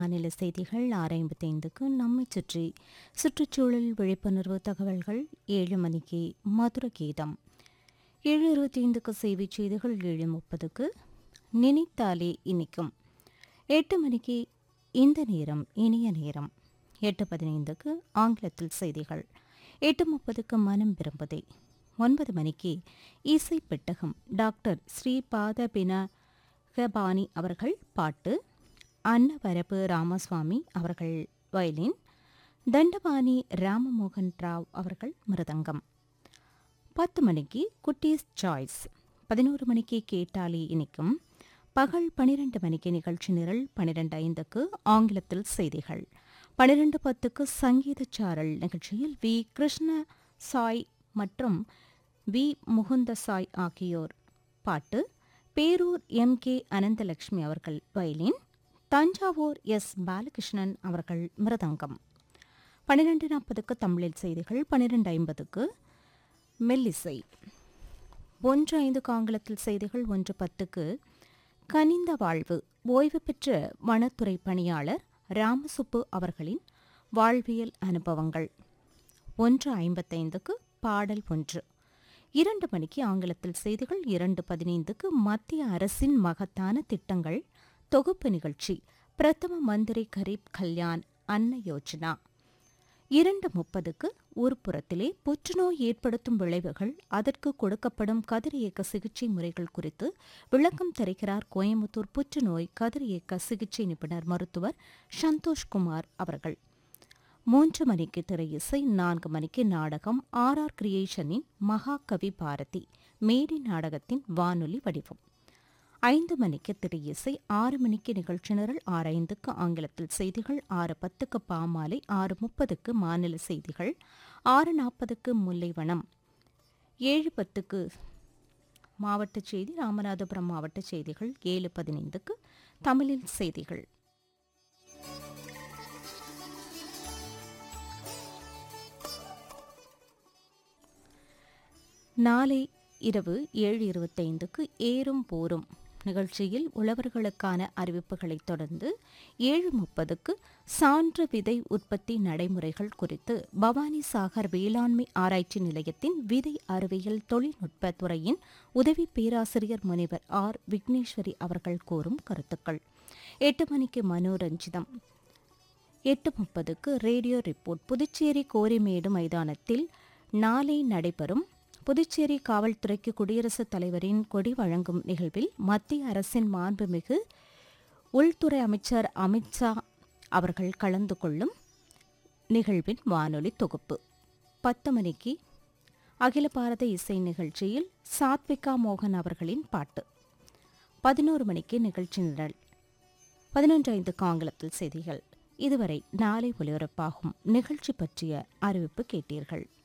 மாநில செய்திகள் 6:55க்கு நம்மை சுற்றி சுற்றுச்சூழல் விழிப்புணர்வு தகவல்கள் 7 மணிக்கு மதுர கீதம் 7:25க்கு செய்திச் செய்திகள் 7:30க்கு நினைத்தாலே இனிக்கும் 8 மணிக்கு இந்த நேரம் இனிய நேரம் 8:15க்கு ஆங்கிலத்தில் செய்திகள் 8:30க்கு மனம் விரும்புதே 9 மணிக்கு இசை பெட்டகம் டாக்டர் ஸ்ரீபாத பினகபாணி அவர்கள் பாட்டு அன்னவரப்பு ராமசுவாமி அவர்கள் வயலின் தண்டபாணி ராமமோகன் ராவ் அவர்கள் மிருதங்கம் 10 மணிக்கு குட்டீஸ் சாய்ஸ் 11 மணிக்கு கேட்டாலே இனிக்கும் பகல் 12 மணிக்கு நிகழ்ச்சி நிரல் 12:05க்கு ஆங்கிலத்தில் செய்திகள் 12:10க்கு சங்கீத சாரல் நிகழ்ச்சியில் வி கிருஷ்ண சாய் மற்றும் வி முகுந்த சாய் ஆகியோர் பாட்டு பேரூர் எம் கே அனந்தலட்சுமி அவர்கள் வயலின் தஞ்சாவூர் எஸ் பாலகிருஷ்ணன் அவர்கள் மிருதங்கம் 12:40க்கு தமிழில் செய்திகள் 12:50க்கு மெல்லிசை 1:05க்கு ஆங்கிலத்தில் செய்திகள் 1:10க்கு கனிந்த வாழ்வு ஓய்வு பெற்ற வனத்துறை பணியாளர் ராமசுப்பு அவர்களின் வாழ்வியல் அனுபவங்கள் 1:55க்கு பாடல் 1 2 மணிக்கு ஆங்கிலத்தில் செய்திகள் 2:15க்கு மத்திய அரசின் மகத்தான திட்டங்கள் தொகுப்பு நிகழ்ச்சி பிரதம மந்திரி கரீப் கல்யாண் அன்ன யோஜனா 2:30க்கு ஒருபுறத்திலே புற்றுநோய் ஏற்படுத்தும் விளைவுகள் அதற்கு கொடுக்கப்படும் கதிரியக்க சிகிச்சை முறைகள் குறித்து விளக்கம் தருகிறார் கோயம்புத்தூர் புற்றுநோய் கதிரியக்க சிகிச்சை நிபுணர் மருத்துவர் சந்தோஷ்குமார் அவர்கள் 3 மணிக்கு திரையிசை 4 மணிக்கு நாடகம் ஆர் கிரியேஷனின் மகாகவி பாரதி மேடை நாடகத்தின் வானொலி வடிவம் 5 மணிக்கு திரையிசை 6 மணிக்கு நிகழ்ச்சி நிரல் 6:05க்கு ஆங்கிலத்தில் செய்திகள் 6:10க்கு பாமாலை 6:30க்கு மாநில செய்திகள் 6:40க்கு முல்லைவனம் 7:10க்கு மாவட்ட செய்தி ராமநாதபுரம் மாவட்ட செய்திகள் 7:15க்கு தமிழில் செய்திகள் நாளை இரவு 7:25க்கு ஏறும் போரும் நிகழ்ச்சியில் உழவர்களுக்கான அறிவிப்புகளைத் தொடர்ந்து 7:30க்கு சான்று விதை உற்பத்தி நடைமுறைகள் குறித்து பவானி சாகர் வேளாண்மை ஆராய்ச்சி நிலையத்தின் விதை அறிவியல் தொழில்நுட்ப துறையின் உதவி பேராசிரியர் முனைவர் ஆர் விக்னேஸ்வரி அவர்கள் கூறும் கருத்துக்கள் 8 மணிக்கு மனோரஞ்சிதம் 8:30க்கு ரேடியோ ரிப்போர்ட் புதுச்சேரி கோரிமேடு மைதானத்தில் நாளை நடைபெறும் புதுச்சேரி காவல்துறைக்கு குடியரசுத் தலைவரின் கொடி வழங்கும் நிகழ்வில் மத்திய அரசின் மாண்புமிகு உள்துறை அமைச்சர் அமித்ஷா அவர்கள் கலந்து கொள்ளும் நிகழ்வின் வானொலி தொகுப்பு 10 மணிக்கு அகில பாரத இசை நிகழ்ச்சியில் சாத்விகா மோகன் அவர்களின் பாட்டு 11 மணிக்கு நிகழ்ச்சி நிரல் 11:05க்கு ஆங்கிலத்தில் செய்திகள் இதுவரை நாளை ஒலிபரப்பாகும் நிகழ்ச்சி பற்றிய அறிவிப்பு கேட்டீர்கள்.